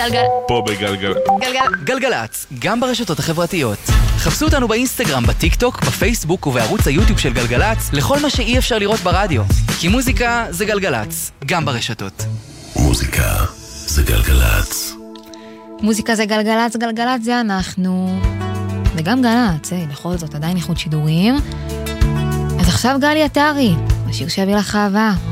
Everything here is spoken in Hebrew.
פה בגלגל. גלגלצ, גם ברשתות החברתיות. חפשו אותנו באינסטגרם, בטיק טוק, בפייסבוק ובערוץ היוטיוב של גלגלצ, לכל מה שאי אפשר לראות ברדיו. כי מוזיקה זה גלגלצ, גם ברשתות. מוזיקה זה גלגלצ. מוזיקה זה גלגלצ, גלגלצ זה אנחנו. וגם גלגלצ, בכל זאת עדיין איכות שידורים. אז עכשיו גלי עטרי, השיר שיביא לך אהבה.